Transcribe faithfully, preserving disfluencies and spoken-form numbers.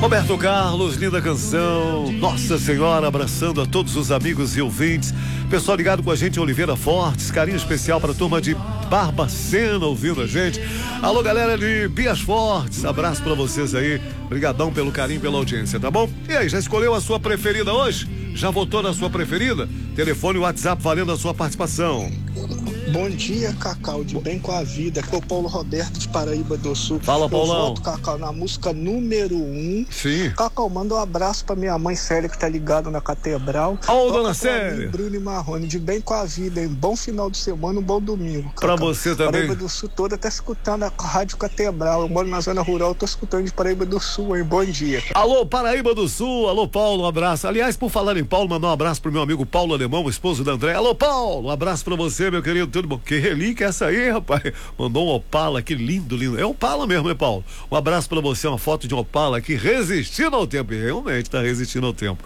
Roberto Carlos, linda canção. Nossa Senhora, abraçando a todos os amigos e ouvintes. Pessoal ligado com a gente, Oliveira Fortes, carinho especial para a turma de Barbacena ouvindo a gente. Alô, galera de Bias Fortes, abraço para vocês aí. Obrigadão pelo carinho, pela audiência, tá bom? E aí, já escolheu a sua preferida hoje? Já votou na sua preferida? Telefone e WhatsApp valendo a sua participação. Bom dia, Cacau, de Bem com a Vida. Aqui é o Paulo Roberto de Paraíba do Sul. Fala, Paulão. Eu voto, Cacau, na música número um. Sim. Cacau, manda um abraço pra minha mãe Célia, que tá ligada na Catedral. Ô, dona Célia. Bruno e Marrone, de Bem com a Vida, hein? Bom final de semana, um bom domingo, Pra Cacau. você também. Paraíba do Sul toda tá escutando a Rádio Catedral. Eu moro na zona rural, tô escutando de Paraíba do Sul, hein? Bom dia. Cacau. Alô, Paraíba do Sul. Alô, Paulo, um abraço. Aliás, por falar em Paulo, mandar um abraço pro meu amigo Paulo Alemão, o esposo da André. Alô, Paulo, um abraço pra você, meu querido. Tudo bom? Que relíquia é essa aí, rapaz? Mandou um Opala, que lindo, lindo. É Opala mesmo, né, Paulo? Um abraço pra você, uma foto de um Opala aqui resistindo ao tempo. E realmente tá resistindo ao tempo.